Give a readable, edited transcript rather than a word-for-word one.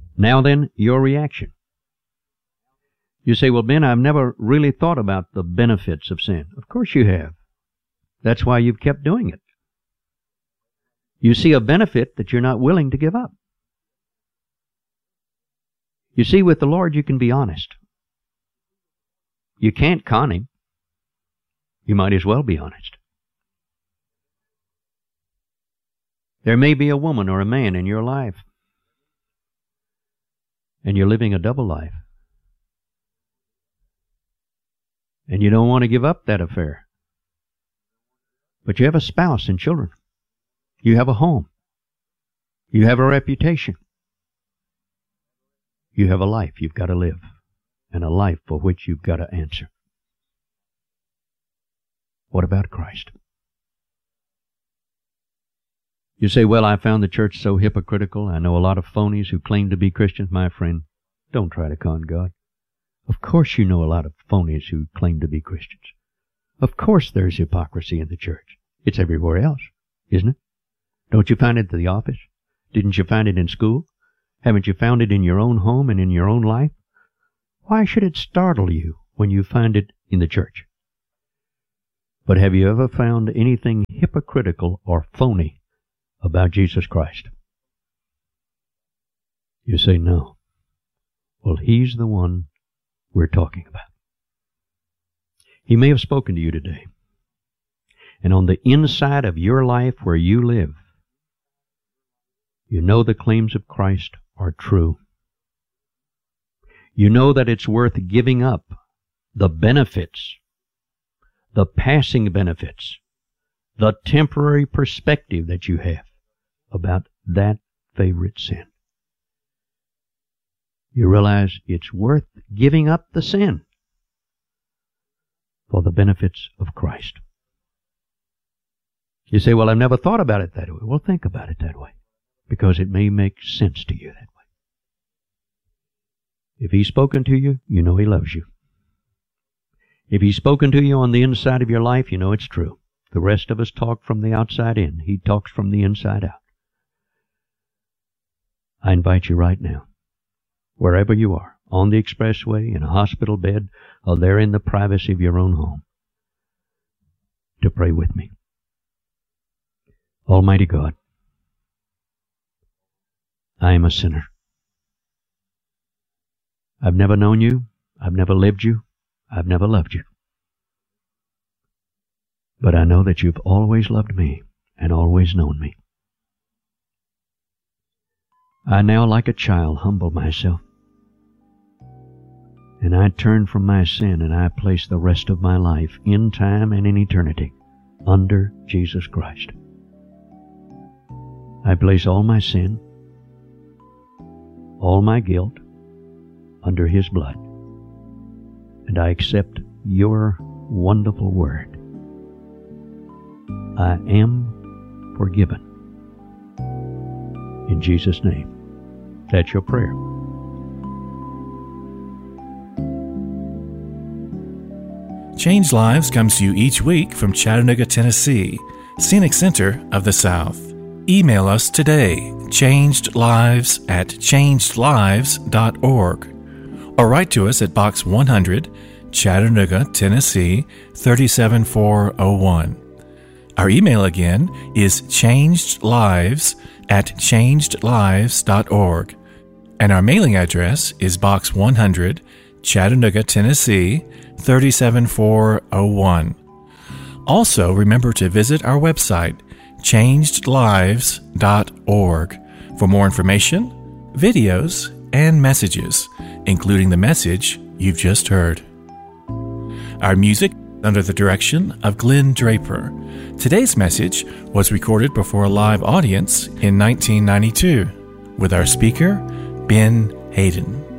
Now then, your reaction. You say, well, Ben, I've never really thought about the benefits of sin. Of course you have. That's why you've kept doing it. You see a benefit that you're not willing to give up. You see, with the Lord, you can be honest. You can't con Him. You might as well be honest. There may be a woman or a man in your life, and you're living a double life. And you don't want to give up that affair. But you have a spouse and children. You have a home. You have a reputation. You have a life you've got to live, and a life for which you've got to answer. What about Christ? You say, well, I found the church so hypocritical. I know a lot of phonies who claim to be Christians. My friend, don't try to con God. Of course you know a lot of phonies who claim to be Christians. Of course there's hypocrisy in the church. It's everywhere else, isn't it? Don't you find it at the office? Didn't you find it in school? Haven't you found it in your own home and in your own life? Why should it startle you when you find it in the church? But have you ever found anything hypocritical or phony about Jesus Christ? You say no. Well, He's the one we're talking about. He may have spoken to you today. And on the inside of your life where you live, you know the claims of Christ are true. You know that it's worth giving up the benefits, the passing benefits, the temporary perspective that you have about that favorite sin. You realize it's worth giving up the sin for the benefits of Christ. You say, well, I've never thought about it that way. Well, think about it that way, because it may make sense to you that way. If He's spoken to you, you know He loves you. If He's spoken to you on the inside of your life, you know it's true. The rest of us talk from the outside in. He talks from the inside out. I invite you right now, wherever you are, on the expressway, in a hospital bed, or there in the privacy of your own home, to pray with me. Almighty God, I am a sinner. I've never known you. I've never lived you. I've never loved you. But I know that you've always loved me and always known me. I now, like a child, humble myself. And I turn from my sin and I place the rest of my life in time and in eternity under Jesus Christ. I place all my sin, all my guilt, under His blood. And I accept your wonderful word. I am forgiven. In Jesus' name. That's your prayer. Changed Lives comes to you each week from Chattanooga, Tennessee, Scenic Center of the South. Email us today, changedlives@changedlives.org, or write to us at Box 100, Chattanooga, Tennessee, 37401. Our email again is changedlives@changedlives.org, and our mailing address is Box 100, Chattanooga, Tennessee, 37401. Also, remember to visit our website, changedlives.org, for more information, videos, and messages, including the message you've just heard. Our music under the direction of Glenn Draper. Today's message was recorded before a live audience in 1992 with our speaker, Ben Hayden.